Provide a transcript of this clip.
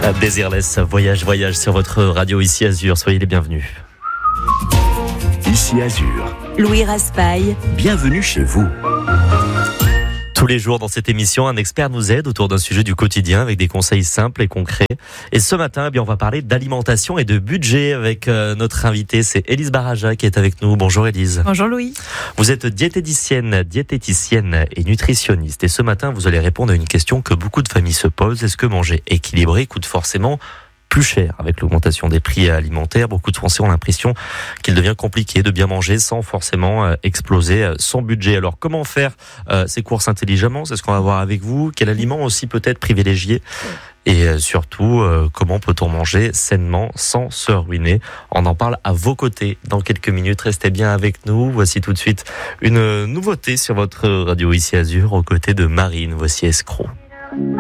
Désirless, voyage sur votre radio ici Azur. Soyez les bienvenus. Ici Azur. Louis Raspail. Bienvenue chez vous. Tous les jours dans cette émission, un expert nous aide autour d'un sujet du quotidien avec des conseils simples et concrets. Et ce matin, on va parler d'alimentation et de budget avec notre invitée, c'est Élise Baraja qui est avec nous. Bonjour Élise. Bonjour Louis. Vous êtes diététicienne et nutritionniste. Et ce matin, vous allez répondre à une question que beaucoup de familles se posent. Est-ce que manger équilibré coûte forcément plus cher? Avec l'augmentation des prix alimentaires, beaucoup de Français ont l'impression qu'il devient compliqué de bien manger sans forcément exploser son budget. Alors comment faire ces courses intelligemment? C'est ce qu'on va voir avec vous. Quel aliment aussi peut-être privilégié? Et surtout, comment peut-on manger sainement sans se ruiner? On en parle à vos côtés dans quelques minutes. Restez bien avec nous. Voici tout de suite une nouveauté sur votre radio ici Azur aux côtés de Marine. Voici Escroc.